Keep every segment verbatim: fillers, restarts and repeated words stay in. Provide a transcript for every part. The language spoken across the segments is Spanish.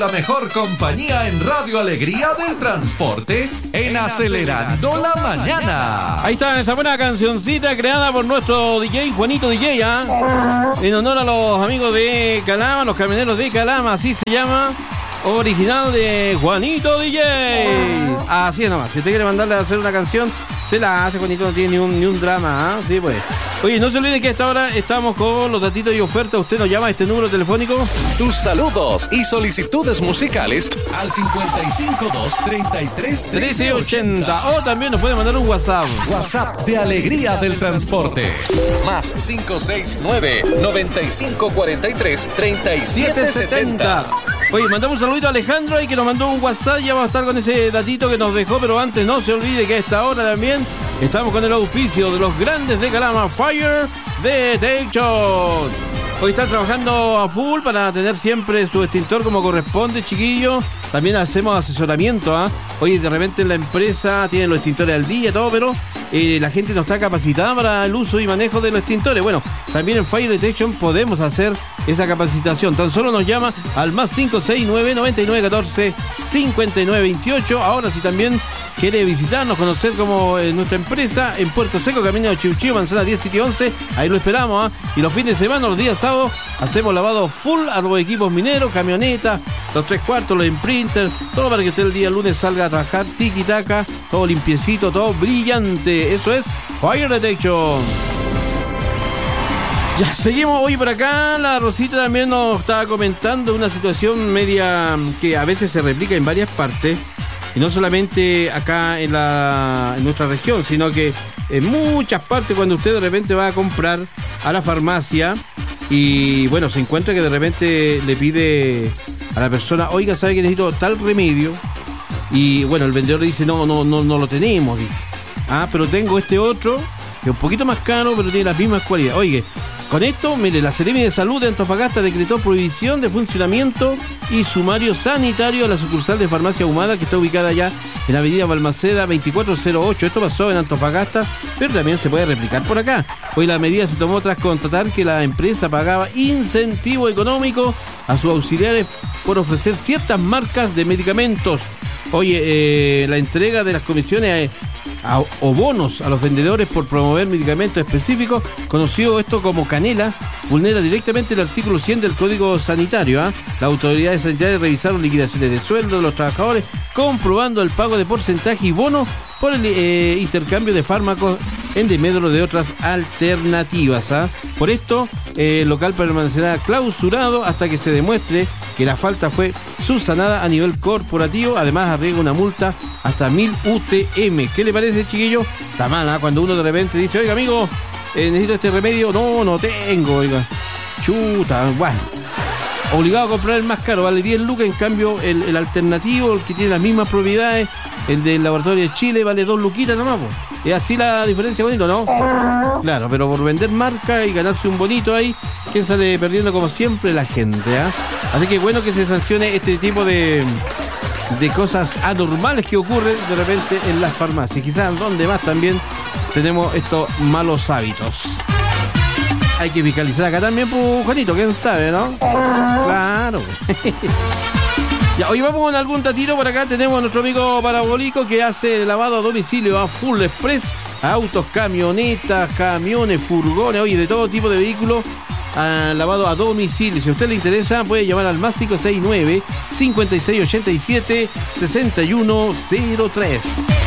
La mejor compañía en Radio Alegría del Transporte en Acelerando la Mañana. Ahí está esa buena cancioncita creada por nuestro D J, Juanito D J, ¿ah? En honor a los amigos de Calama, los camioneros de Calama, así se llama. Original de Juanito D J. Así es nomás, si usted quiere mandarle a hacer una canción, se la hace. Juanito no tiene ni un, ni un drama, ¿ah? Sí, pues. Oye, no se olviden que a esta hora estamos con los datitos y ofertas. Usted nos llama a este número telefónico. Tus saludos y solicitudes musicales al cincuenta y cinco dos treinta y tres trece ochenta. O también nos puede mandar un WhatsApp. WhatsApp de Alegría del Transporte. Más cinco seis nueve, noventa y cinco cuarenta y tres, treinta y siete setenta. Oye, mandamos un saludito a Alejandro ahí que nos mandó un WhatsApp. Ya vamos a estar con ese datito que nos dejó, pero antes no se olvide que a esta hora también estamos con el auspicio de los grandes de Calama, Fire Detection. Hoy están trabajando a full para tener siempre su extintor como corresponde, chiquillos. También hacemos asesoramiento, ¿ah? ¿eh? Oye, de repente en la empresa tienen los extintores al día y todo, pero eh, la gente no está capacitada para el uso y manejo de los extintores. Bueno, también en Fire Detection podemos hacer esa capacitación. Tan solo nos llama al más cinco seis nueve, noventa y nueve catorce, cincuenta y nueve veintiocho. Ahora, si también quiere visitarnos, conocer como eh, nuestra empresa en Puerto Seco, camino de Chiuchío, manzana diez siete once, ahí lo esperamos, ¿eh? Y los fines de semana, los días sábados, hacemos lavado full a los equipos mineros, camionetas, los tres cuartos, los imprinters, todo para que usted el día lunes salga a trabajar tiki-taka, todo limpiecito, todo brillante. Eso es Fire Detection. Ya, seguimos hoy por acá. La Rosita también nos estaba comentando una situación media que a veces se replica en varias partes, y no solamente acá en, la, en nuestra región, sino que en muchas partes, cuando usted de repente va a comprar a la farmacia y bueno, se encuentra que de repente le pide a la persona, oiga, ¿sabe que necesito tal remedio? Y bueno, el vendedor le dice, no, no, no, no lo tenemos. Ah, pero tengo este otro, que es un poquito más caro, pero tiene las mismas cualidades. Oye, con esto, mire, la Seremi de Salud de Antofagasta decretó prohibición de funcionamiento y sumario sanitario a la sucursal de Farmacia Ahumada, que está ubicada allá en Avenida Balmaceda veinticuatro cero ocho. Esto pasó en Antofagasta, pero también se puede replicar por acá. Hoy la medida se tomó tras constatar que la empresa pagaba incentivo económico a sus auxiliares por ofrecer ciertas marcas de medicamentos. Oye, eh, la entrega de las comisiones a, a, o bonos a los vendedores por promover medicamentos específicos, conocido esto como canela, vulnera directamente el artículo cien del Código Sanitario. ¿eh? Las autoridades sanitarias revisaron liquidaciones de sueldo de los trabajadores, comprobando el pago de porcentaje y bono por el eh, intercambio de fármacos en desmedro de otras alternativas. ¿eh? Por esto, eh, el local permanecerá clausurado hasta que se demuestre que la falta fue subsanada a nivel corporativo. Además, arriesga una multa hasta mil U T M. ¿Qué le parece, chiquillo? Está mal, ¿eh? Cuando uno de repente dice, oiga, amigo, eh, necesito este remedio. No, no tengo, oiga. Chuta, bueno. Obligado a comprar el más caro, vale diez lucas, en cambio el, el alternativo, el que tiene las mismas propiedades, el del laboratorio de Chile, vale dos luquitas nomás, po. Es así la diferencia, bonito, ¿no? Claro, pero por vender marca y ganarse un bonito ahí, ¿quién sale perdiendo? Como siempre, la gente, ¿ah? ¿eh? Así que bueno que se sancione este tipo de, de cosas anormales que ocurren de repente en las farmacias. Quizás donde más también tenemos estos malos hábitos. Hay que fiscalizar acá también, pues, Juanito, quién sabe, ¿no? Claro. Ya, hoy vamos con algún datito por acá. Tenemos a nuestro amigo Parabólico que hace lavado a domicilio a Full Express, a autos, camionetas, camiones, furgones, oye, de todo tipo de vehículos, a lavado a domicilio. Si a usted le interesa, puede llamar al más cinco seis nueve, cinco seis ocho siete, seis uno cero tres.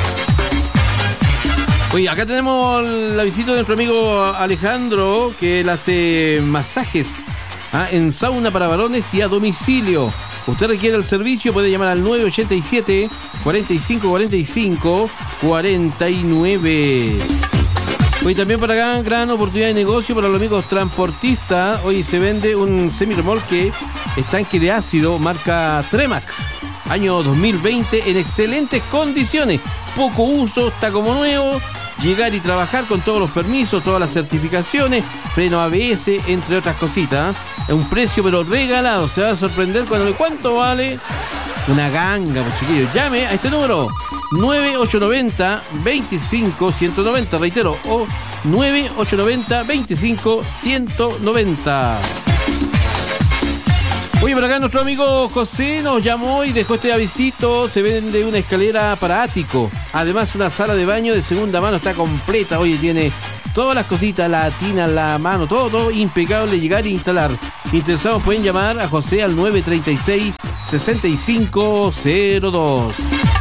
Oye, acá tenemos la visita de nuestro amigo Alejandro, que él hace masajes ¿ah? en sauna para varones y a domicilio. Usted requiere el servicio, puede llamar al nueve ocho siete, cuatro cinco cuatro cinco, cuatro nueve. Hoy también para acá, gran oportunidad de negocio para los amigos transportistas. Hoy se vende un semirremolque estanque de ácido marca Tremac, año dos mil veinte, en excelentes condiciones. Poco uso, está como nuevo. Llegar y trabajar con todos los permisos, todas las certificaciones, freno A B S, entre otras cositas. Es ¿eh? un precio pero regalado. Se va a sorprender cuando le... ¿Cuánto vale? Una ganga, pues, chiquillos. Llame a este número nueve ocho nueve cero, veinticinco, ciento noventa. Reitero, o nueve ocho nueve cero, veinticinco, ciento noventa. Oye, por acá nuestro amigo José nos llamó y dejó este avisito. Se vende una escalera para ático. Además, una sala de baño de segunda mano está completa. Oye, tiene todas las cositas, la tina, la mano, todo, todo impecable. Llegar e instalar. Interesados pueden llamar a José al nueve tres seis, seis cinco cero dos.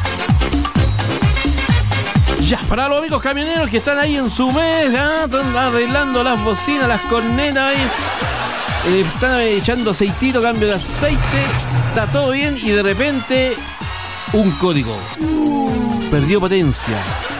Ya, para los amigos camioneros que están ahí en su mes, ¿eh? Están arreglando las bocinas, las cornetas ahí. Eh, están echando aceitito, cambio de aceite, está todo bien y de repente un código perdió potencia.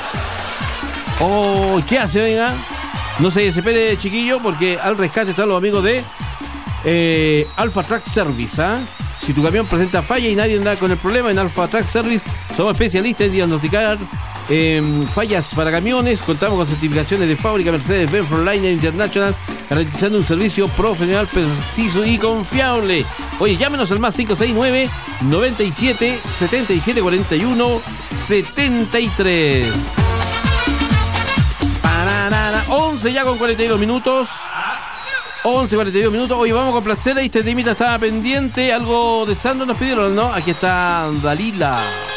Oh, ¿qué hace? Venga, no se desespere, chiquillo, porque al rescate están los amigos de eh, Alpha Track Service. ¿eh? Si tu camión presenta falla y nadie anda con el problema, en Alpha Track Service somos especialistas en diagnosticar Eh, fallas para camiones. Contamos con certificaciones de fábrica Mercedes-Benz Frontliner International, garantizando un servicio profesional, preciso y confiable. Oye, llámenos al más cinco seis nueve, noventa y siete, setenta y siete cuarenta y uno, setenta y tres. Pararara, once ya con cuarenta y dos minutos. once cuarenta y dos minutos. Oye, vamos a complacer. Este temita estaba pendiente. Algo de Sandro nos pidieron, ¿no? Aquí está Dalila.